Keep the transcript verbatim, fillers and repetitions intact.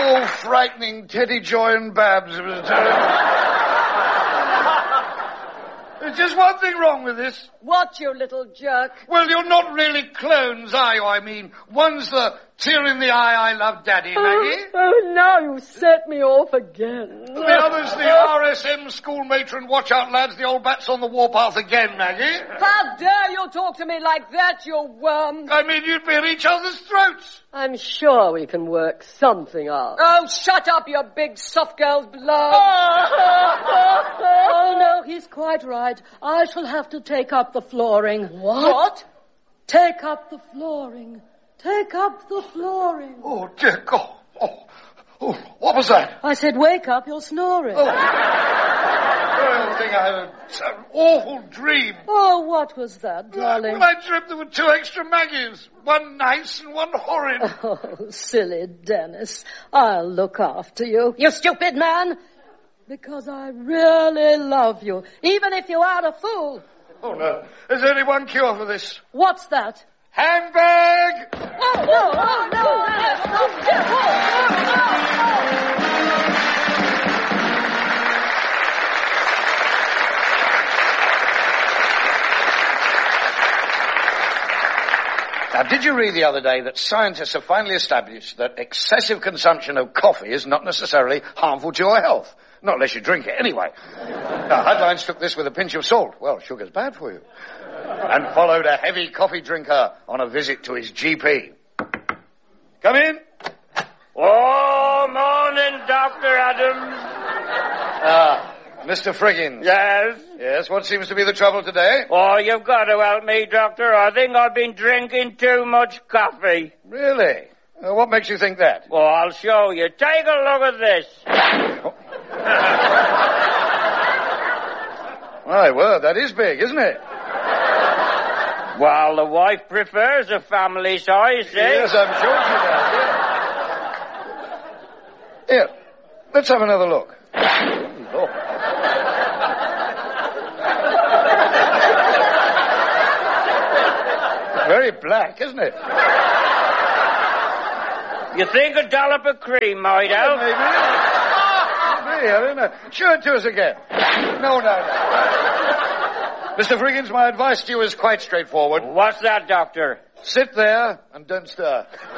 Oh, frightening Teddy, Joy and Babs. It was terrible. There's just one thing wrong with this. What, you little jerk? Well, you're not really clones, are you? I mean, one's the tear in the eye, I love Daddy, Maggie. Oh, oh, now you set me off again. The other's the R S M school matron. Watch out, lads, the old bat's on the warpath again, Maggie. How dare you talk to me like that, you worm? I mean, you'd be at each other's throats. I'm sure we can work something out. Oh, shut up, you big soft girl's blood. Oh, no, he's quite right. I shall have to take up the flooring. What? What? Take up the flooring. Take up the flooring. Oh, dear God. Oh, oh, what was that? I said, wake up, you're snoring. Oh. I think I had a, an awful dream. Oh, what was that, darling? Well, I dreamt there were two extra Maggies. One nice and one horrid. Oh, silly Dennis. I'll look after you. You stupid man. Because I really love you, even if you are a fool. Oh, no. There's only one cure for this. What's that? Handbag! Oh, no, oh, no, Dennis. Oh, oh, Now, did you read the other day that scientists have finally established that excessive consumption of coffee is not necessarily harmful to your health? Not unless you drink it anyway. Now, Headlines took this with a pinch of salt. Well, sugar's bad for you. And followed a heavy coffee drinker on a visit to his G P. Come in. Oh, morning, Doctor Adams. Ah, Mister Friggins. Yes? Yes, what seems to be the trouble today? Oh, you've got to help me, Doctor. I think I've been drinking too much coffee. Really? Uh, what makes you think that? Well, I'll show you. Take a look at this. Oh. My word, that is big, isn't it? Well, the wife prefers a family size, see? Yes, I'm sure she does, yeah. Here, let's have another look. Oh. Very black, isn't it? You think a dollop of cream might help? Maybe. Maybe, I don't know. Show it to us again. No, no, no. Mister Friggins, my advice to you is quite straightforward. What's that, Doctor? Sit there and don't stir.